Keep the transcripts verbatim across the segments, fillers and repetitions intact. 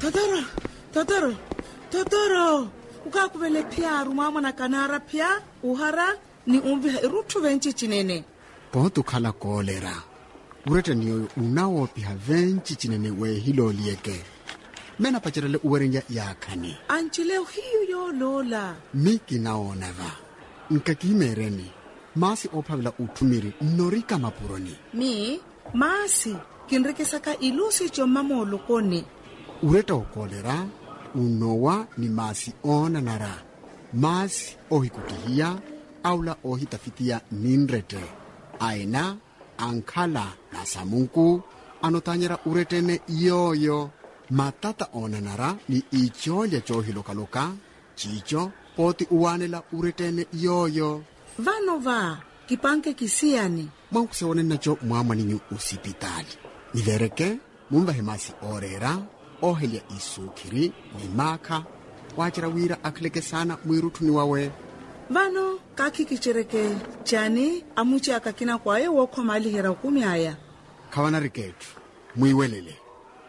Totoro, Totoro, Totoro. Ukakubele pia rumama na kanara pia uhara ni umbi irutu venchi chinene. Potu kala kolera. Urete niyo unawo piha venchi chinene we hilo lieke. Mena pachirele uwerinja yakani. Anchileo hiyo yo lola. Miki naonava. Nkakimereni. Masi opavila utumiri norika mapuroni. Mi, masi, kinrike saka ilusi chomamo lukoni. Ureta ukolera, unowa ni masi ona nara. Masi ohikutihia, aula ohitafitia ninrete. Aina, ankala, na samunku, anotanyera uretene yoyo. Matata ona nara ni icholia chohilokaloka, chicho, poti uwanela uretene yoyo. Vano va, kipanke kisiani. Maukusewane nacho muama ninyu usipitali. Nivereke, mumba hemasi orera, ohelia isukiri, ni maka, wachira wira akileke sana mwirutu ni wawe. Vano, kaki kichereke, chani, amuchi akakina kwae wako mali hera ukumi haya. Kawana riketu, mwiwelele.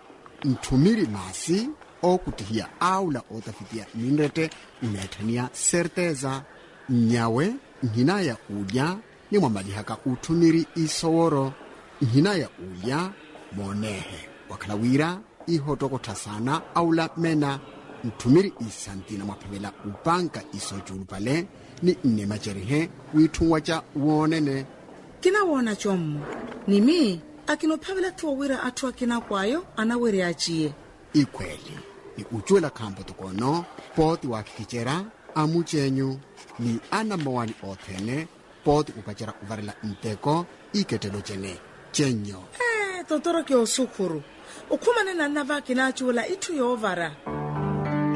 Ntumiri masi, o kutihia aula otafitia ninrete, unetania certeza. Nyawe, nhina ya ulia, ni mwamalihaka utumiri isoworo. Nhina ya ulia, monehe. Wakalawira, ihotoko tasana, aula mena. Ntumiri isanti na mwapavela upanka isojulu pale, ni nemacherihe, witungwacha uonene. Kina wona chomu. Ni mi, akinopavela tuwawira atu akina kwayo, anawere achie. Ikweli, ni uchuela kampo tukono, poti wakikichera, amuchenyu, ni ana mawani othene, poti upachera uvarela nteko, iketelo chene, chenyo. Eh, Totoro kio sukuru. Ukumane na nava kinachuela itu yovara.